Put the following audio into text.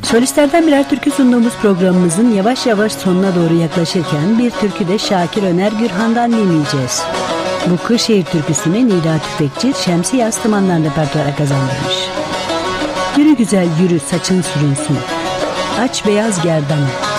Solistlerden birer türkü sunduğumuz programımızın yavaş yavaş sonuna doğru yaklaşırken bir türkü de Şakir Öner Gürhan'dan dinleyeceğiz. Bu Kırşehir türküsünü Nida Tüfekçi Şemsi Yastıman'dan repertuara kazandırmış. Yürü güzel yürü saçın sürünsün, aç beyaz gerdanı,